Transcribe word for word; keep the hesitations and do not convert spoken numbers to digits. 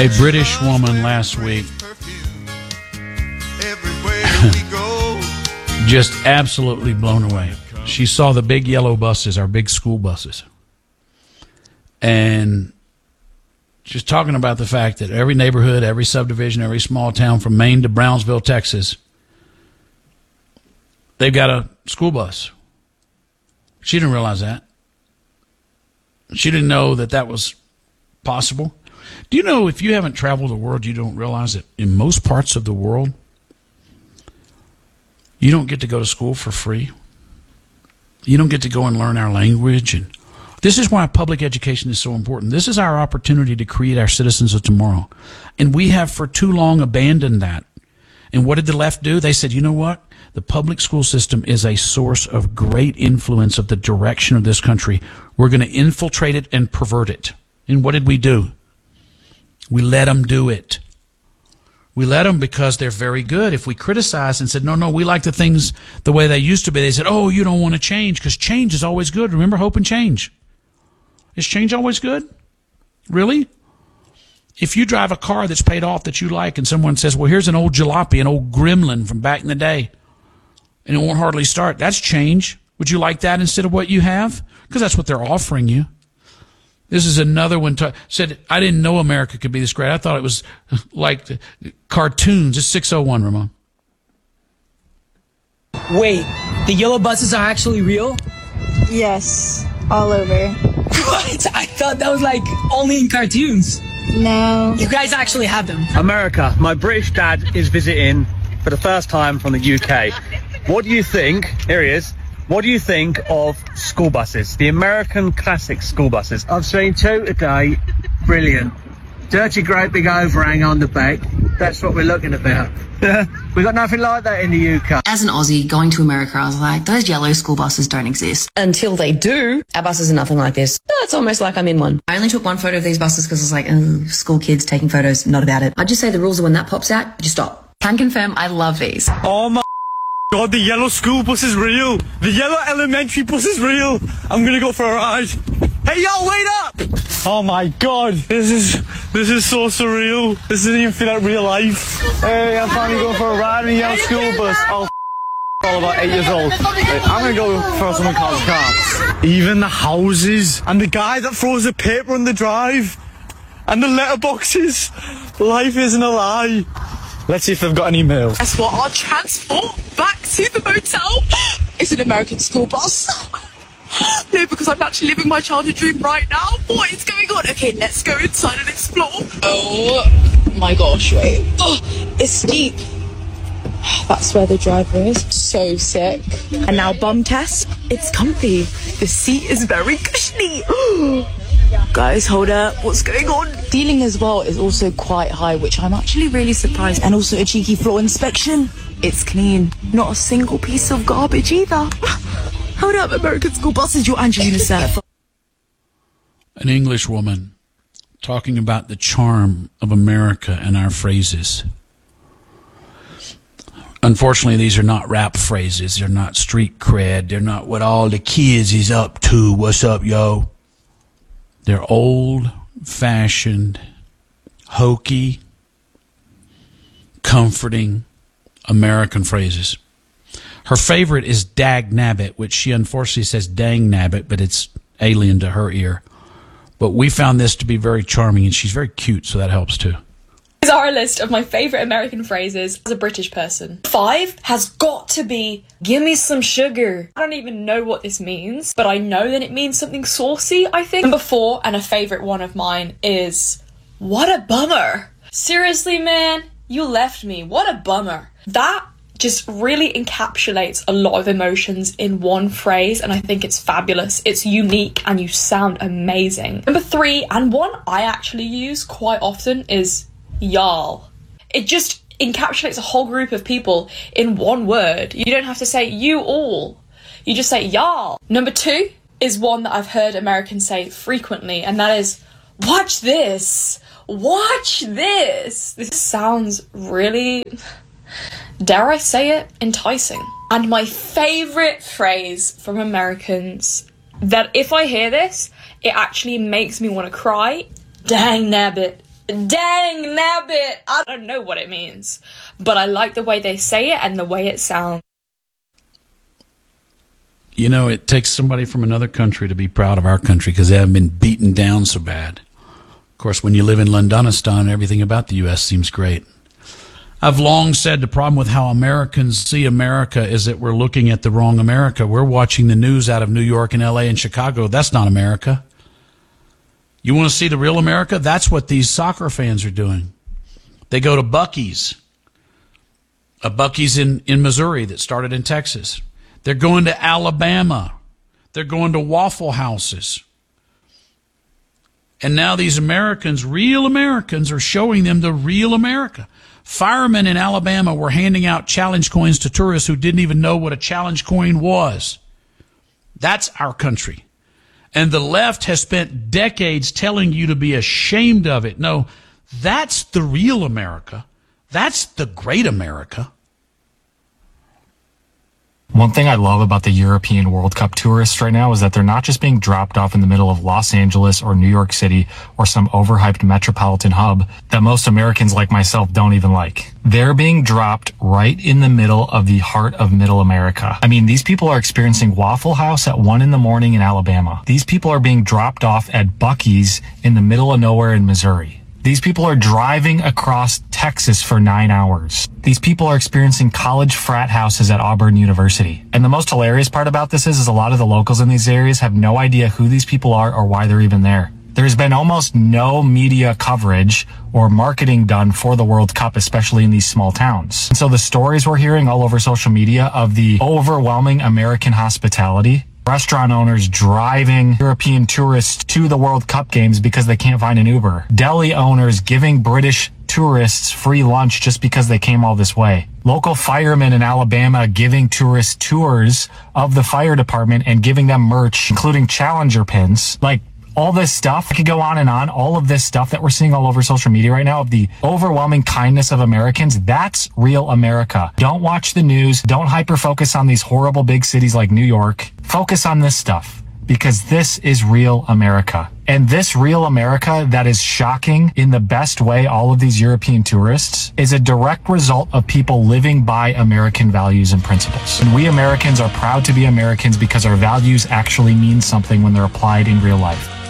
A British woman last week just absolutely blown away. She saw the big yellow buses, our big school buses, and she's talking about the fact that every neighborhood, every subdivision, every small town from Maine to Brownsville, Texas, they've got a school bus. She didn't realize that. She didn't know that that was possible. Do you know, if you haven't traveled the world, you don't realize that in most parts of the world, you don't get to go to school for free. You don't get to go and learn our language. And this is why public education is so important. This is our opportunity to create our citizens of tomorrow. And we have for too long abandoned that. And what did the left do? They said, you know what? The public school system is a source of great influence of the direction of this country. We're going to infiltrate it and pervert it. And what did we do? We let them do it. We let them because they're very good. If we criticized and said, no, no, we like the things the way they used to be, they said, oh, you don't want to change, because change is always good. Remember, hope and change. Is change always good? Really? If you drive a car that's paid off that you like and someone says, well, here's an old jalopy, an old gremlin from back in the day, and it won't hardly start, that's change. Would you like that instead of what you have? Because that's what they're offering you. This is another one. T- said, I didn't know America could be this great. I thought it was like cartoons. It's six oh one, Ramon. Wait, the yellow buses are actually real? Yes, all over. What? I thought that was like only in cartoons. No. You guys actually have them. America. My British dad is visiting for the first time from the U K. What do you think? Here he is. What do you think of school buses? The American classic school buses. I've seen two today. Brilliant. Dirty, great big overhang on the back. That's what we're looking about. We got nothing like that in the U K. As an Aussie going to America, I was like, those yellow school buses don't exist. Until they do, our buses are nothing like this. It's almost like I'm in one. I only took one photo of these buses because I was like, oh, school kids taking photos, not about it. I'd just say the rules are when that pops out, you stop. Can confirm I love these. Oh my God, the yellow school bus is real. The yellow elementary bus is real. I'm gonna go for a ride. Hey, yo, wait up! Oh my God, this is this is so surreal. This doesn't even feel like real life. Hey, I'm finally going for a ride in the yellow school bus. Oh, all about eight years old. I'm gonna go for someone called cops. Even the houses and the guy that throws the paper on the drive and the letterboxes. Life isn't a lie. Let's see if they've got any mail. That's what our transport back to the motel is, an American school bus. No, because I'm actually living my childhood dream right now. What is going on? Okay, let's go inside and explore. Oh my gosh, wait. Oh, it's steep. That's where the driver is. So sick. And now bum test. It's comfy. The seat is very cushiony. Guys, hold up. What's going on? Ceiling as well is also quite high, which I'm actually really surprised. And also a cheeky floor inspection. It's clean. Not a single piece of garbage either. Hold up, American school buses, you're Angelina Surf. An English woman talking about the charm of America and our phrases. Unfortunately, these are not rap phrases. They're not street cred. They're not what all the kids is up to. What's up, yo? They're old-fashioned, hokey, comforting American phrases. Her favorite is dag nabbit, which she unfortunately says dang nabbit, but it's alien to her ear. But we found this to be very charming, and she's very cute, so that helps too. Here's our list of my favourite American phrases as a British person. Five has got to be, give me some sugar. I don't even know what this means, but I know that it means something saucy, I think. Number four, and a favourite one of mine, is, what a bummer. Seriously, man, you left me. What a bummer. That just really encapsulates a lot of emotions in one phrase, and I think it's fabulous. It's unique, and you sound amazing. Number three, and one I actually use quite often, is y'all. It just encapsulates a whole group of people in one word. You don't have to say you all. You just say y'all. Number two is one that I've heard Americans say frequently, and that is, watch this. Watch this. This sounds really, dare I say it, enticing. And my favourite phrase from Americans, that if I hear this, it actually makes me want to cry, dang nabbit. Dang nabbit! I don't know what it means, but I like the way they say it and the way it sounds. You know, it takes somebody from another country to be proud of our country because they haven't been beaten down so bad. Of course, when you live in Londonistan, everything about the U S seems great. I've long said the problem with how Americans see America is that we're looking at the wrong America. We're watching the news out of New York and L A and Chicago. That's not America. You want to see the real America? That's what these soccer fans are doing. They go to Buc-ee's. A Buc-ee's in, in Missouri that started in Texas. They're going to Alabama. They're going to Waffle Houses. And now these Americans, real Americans, are showing them the real America. Firemen in Alabama were handing out challenge coins to tourists who didn't even know what a challenge coin was. That's our country. And the left has spent decades telling you to be ashamed of it. No, that's the real America. That's the great America. One thing I love about the European World Cup tourists right now is that they're not just being dropped off in the middle of Los Angeles or New York City or some overhyped metropolitan hub that most Americans like myself don't even like. They're being dropped right in the middle of the heart of middle America. I mean, these people are experiencing Waffle House at one in the morning in Alabama. These people are being dropped off at Buc-ee's in the middle of nowhere in Missouri. These people are driving across Texas for nine hours. These people are experiencing college frat houses at Auburn University. And the most hilarious part about this is, is a lot of the locals in these areas have no idea who these people are or why they're even there. There's been almost no media coverage or marketing done for the World Cup, especially in these small towns. And so the stories we're hearing all over social media of the overwhelming American hospitality, restaurant owners driving European tourists to the World Cup games because they can't find an Uber, deli owners giving British tourists free lunch just because they came all this way, local firemen in Alabama giving tourists tours of the fire department and giving them merch, including Challenger pins. Like, all this stuff, I could go on and on, all of this stuff that we're seeing all over social media right now of the overwhelming kindness of Americans, that's real America. Don't watch the news. Don't hyper-focus on these horrible big cities like New York. Focus on this stuff, because this is real America. And this real America that is shocking in the best way all of these European tourists is a direct result of people living by American values and principles. And we Americans are proud to be Americans because our values actually mean something when they're applied in real life.